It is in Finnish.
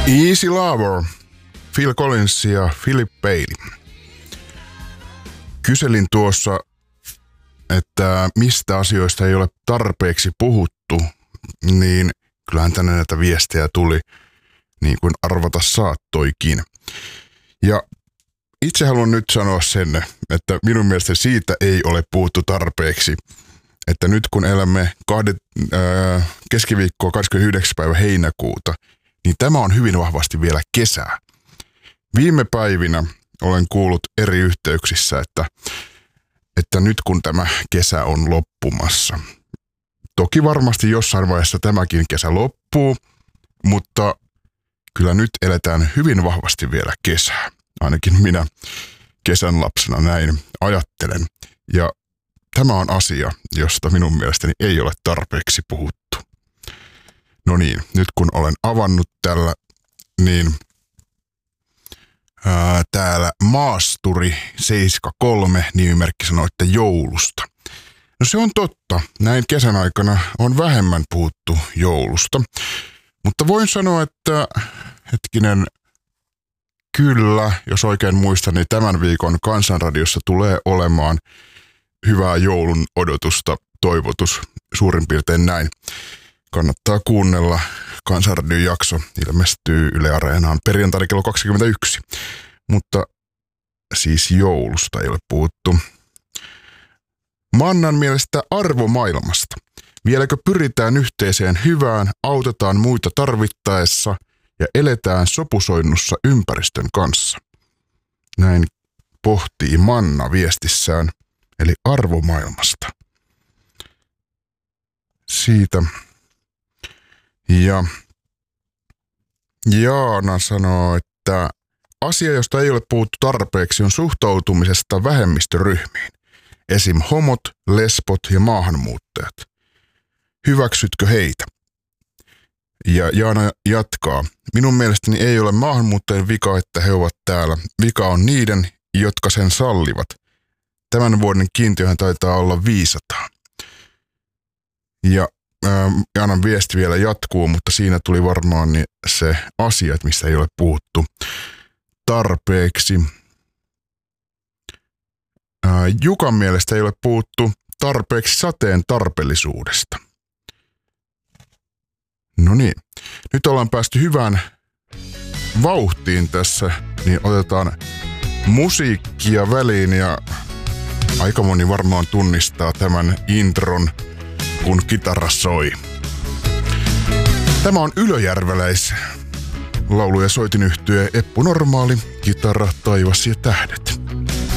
Easy Lover, Phil Collins ja Philip Bailey. Kyselin tuossa, että mistä asioista ei ole tarpeeksi puhuttu, niin kyllähän tänne näitä viestejä tuli, niin kuin arvata saattoikin. Ja itse haluan nyt sanoa sen, että minun mielestä siitä ei ole puhuttu tarpeeksi, että nyt kun elämme keskiviikkoa 29. päivä heinäkuuta, niin tämä on hyvin vahvasti vielä kesää. Viime päivinä olen kuullut eri yhteyksissä, että nyt kun tämä kesä on loppumassa. Toki varmasti jossain vaiheessa tämäkin kesä loppuu, mutta kyllä nyt eletään hyvin vahvasti vielä kesää. Ainakin minä kesän lapsena näin ajattelen. Ja tämä on asia, josta minun mielestäni ei ole tarpeeksi puhuttu. No niin, nyt kun olen avannut tällä, niin täällä Maasturi 73 nimimerkki sanoi, että joulusta. No se on totta, näin kesän aikana on vähemmän puhuttu joulusta. Mutta voin sanoa, että kyllä, jos oikein muistan, niin tämän viikon Kansanradiossa tulee olemaan hyvää joulun odotusta, toivotus, suurin piirtein näin. Kannattaa kuunnella. Kansanradion jakso ilmestyy Yle Areenaan perjantaina kello 21. Mutta siis joulusta ei ole puhuttu. Mannan mielestä arvomaailmasta. Vieläkö pyritään yhteiseen hyvään, autetaan muita tarvittaessa ja eletään sopusoinnussa ympäristön kanssa? Näin pohtii Manna viestissään, eli arvomaailmasta. Siitä. Ja Jaana sanoo, että asia, josta ei ole puhuttu tarpeeksi, on suhtautumisesta vähemmistöryhmiin. Esim. Homot, lesbot ja maahanmuuttajat. Hyväksytkö heitä? Ja Jaana jatkaa. Minun mielestäni ei ole maahanmuuttajien vika, että he ovat täällä. Vika on niiden, jotka sen sallivat. Tämän vuoden kiintiöhän taitaa olla 500. Ja Jaanan viesti vielä jatkuu, mutta siinä tuli varmaan se asia, mistä ei ole puhuttu tarpeeksi. Jukan mielestä ei ole puhuttu tarpeeksi sateen tarpeellisuudesta. No niin, nyt ollaan päästy hyvään vauhtiin tässä, niin otetaan musiikkia väliin ja aika moni varmaan tunnistaa tämän intron, kun kitara soi. Tämä on ylöjärveläis laulu- ja soitinyhtye Eppu Normaali, kitara, taivas ja tähdet.